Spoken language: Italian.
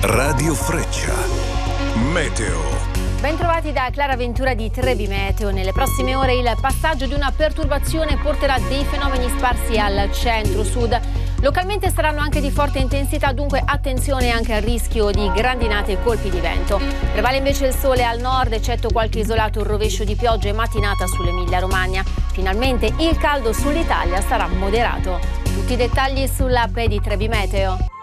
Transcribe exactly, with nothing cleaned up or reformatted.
Radio Freccia. Meteo. Bentrovati da Clara Ventura di Trebi Meteo. Nelle prossime ore il passaggio di una perturbazione porterà dei fenomeni sparsi al centro-sud. Localmente saranno anche di forte intensità, dunque attenzione anche al rischio di grandinate e colpi di vento. Prevale invece il sole al nord, eccetto qualche isolato rovescio di pioggia e mattinata sull'Emilia-Romagna. Finalmente il caldo sull'Italia sarà moderato. Tutti i dettagli sull'app di Trebi Meteo.